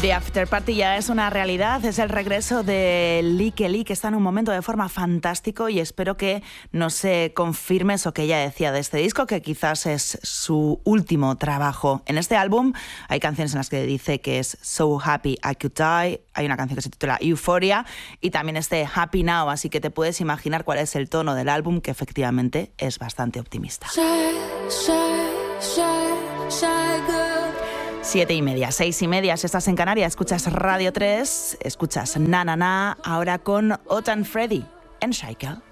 The After Party ya es una realidad, es el regreso de Lee Kelly, que está en un momento de forma fantástico, y espero que nos confirmes o que ella decía de este disco, que quizás es su último trabajo. En este álbum hay canciones en las que dice que es So Happy I Could Die, hay una canción que se titula Euphoria y también este Happy Now, así que te puedes imaginar cuál es el tono del álbum, que efectivamente es bastante optimista. Shy girl. 7:30, 6:30, si estás en Canarias, escuchas Radio 3, escuchas Na Na Na, ahora con Otan Freddy en Shy Girl.